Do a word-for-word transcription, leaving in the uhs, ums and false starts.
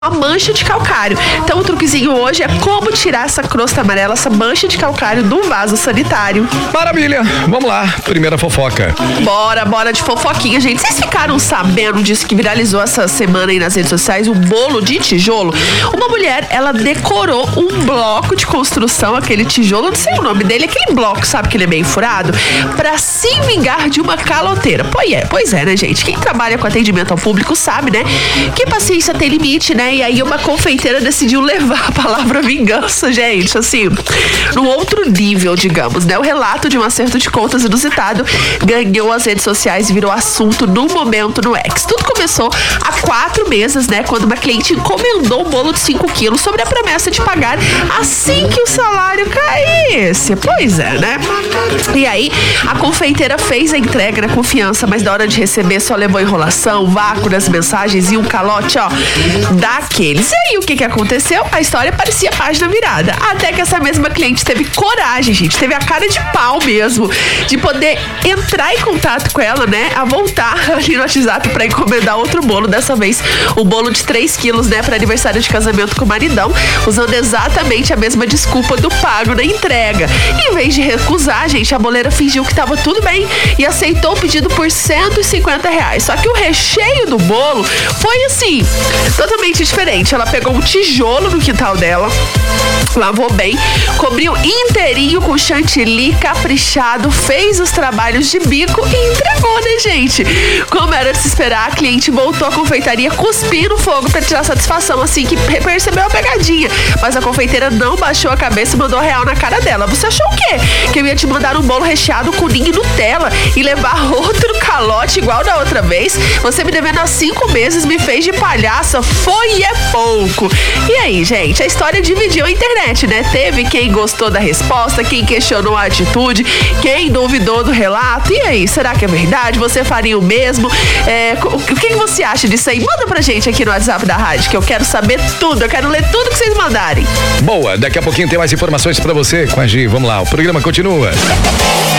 uma mancha de calcário. Então o truquezinho hoje é como tirar essa crosta amarela, essa mancha de calcário do vaso sanitário. Maravilha, vamos lá, primeira fofoca. Bora, bora de fofoquinha, gente. Vocês ficaram sabendo disso que viralizou essa semana aí nas redes sociais, o bolo de tijolo? Uma mulher, ela decorou um bloco de construção, aquele tijolo, não sei o nome dele, aquele bloco, sabe que ele é meio furado, pra se vingar de uma caloteira. Pois é, pois é, né, gente? Quem trabalha com atendimento ao público sabe, né? Que paciência tem limite, né? E aí uma confeiteira decidiu levar a palavra vingança, gente, assim, no outro nível, digamos, né? O relato de um acerto de contas inusitado ganhou as redes sociais e virou assunto no momento no X. Tudo começou há quatro meses, né? Quando uma cliente encomendou um bolo de cinco quilos sobre a promessa de pagar assim que o salário caísse. Pois é, né? E aí, a confeiteira fez a entrega na confiança, mas na hora de receber só levou enrolação, vácuo nas mensagens e um calote, ó, daqueles. E aí, o que que aconteceu? A história parecia página virada. Até que essa mesma cliente teve coragem, gente, teve a cara de pau mesmo, de poder entrar em contato com ela, né? A voltar ali no WhatsApp pra encomendar outro bolo, dessa vez o bolo de três quilos, né? Pra aniversário de casamento com o maridão, usando exatamente a mesma desculpa do pago na entrega. Em vez de recusar, gente, a boleira fingiu que tava tudo bem e aceitou o pedido por cento e cinquenta reais. Só que o recheio do bolo foi assim, totalmente diferente. Ela pegou um tijolo no quintal dela, lavou bem, cobriu inteirinho com chantilly caprichado, fez os trabalhos de bico e entregou, né, gente? Como era de se esperar, a cliente voltou à confeitaria cuspindo fogo pra tirar satisfação, assim que percebeu a pegadinha. Mas a confeiteira não baixou a cabeça e mandou real na cara dela. Você achou o quê? Que eu ia te mandar um bolo recheado com ninho e Nutella e levar outro calote igual da outra vez? Você me devendo há cinco meses, me fez de palhaça, foi e é pouco. E aí, gente, a história dividiu a internet, né? Teve quem gostou da resposta, quem questionou a atitude, quem duvidou do relato. E aí, será que é verdade? Você faria o mesmo? É, o que você acha disso aí? Manda pra gente aqui no WhatsApp da rádio, que eu quero saber tudo, eu quero ler tudo que vocês mandarem. Boa, daqui a pouquinho tem mais informações pra você com a Gi. Vamos lá, o programa continua.